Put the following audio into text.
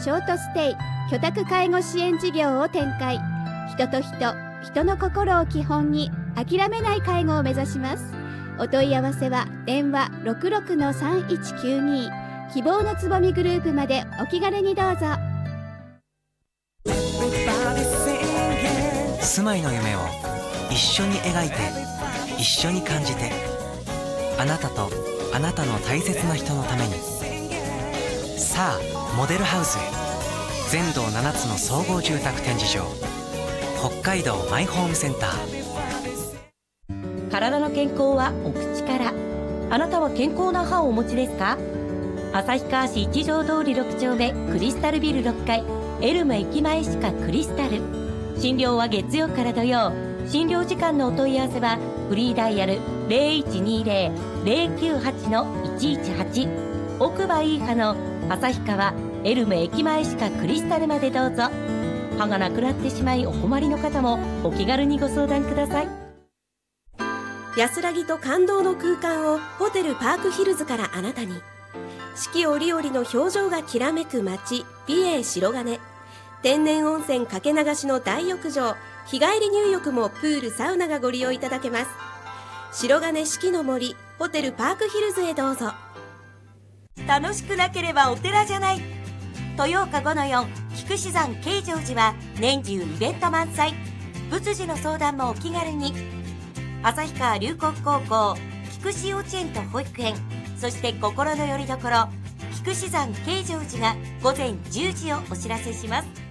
ショートステイ居宅介護支援事業を展開。人と人、人の心を基本に諦めない介護を目指します。お問い合わせは電話 66-3192 希望のつぼみグループまでお気軽にどうぞ。 住まいの夢を一緒に描いて、一緒に感じて、あなたとあなたの大切な人のために。さあモデルハウスへ。全道7つの総合住宅展示場、北海道マイホームセンター。 体の健康はお口から。あなたは健康な歯をお持ちですか？旭川市一条通り6丁目クリスタルビル6階エルム駅前歯科クリスタル。診療は月曜から土曜。診療時間のお問い合わせはフリーダイヤル 0120-098-118 奥歯いい歯の旭川エルム駅前歯科クリスタルまでどうぞ。歯がなくなってしまいお困りの方もお気軽にご相談ください。 安らぎと感動の空間をホテルパークヒルズからあなたに。四季折々の表情がきらめく街、美瑛白金。天然温泉かけ流しの大浴場、日帰り入浴もプールサウナがご利用いただけます。白金四季の森ホテルパークヒルズへどうぞ。 楽しくなければお寺じゃない。豊岡5-4菊池山慶常寺は年中イベント満載。仏事の相談もお気軽に。旭川龍谷高校菊池幼稚園と保育園、そして心の拠り所菊池山慶常寺が午前10時をお知らせします。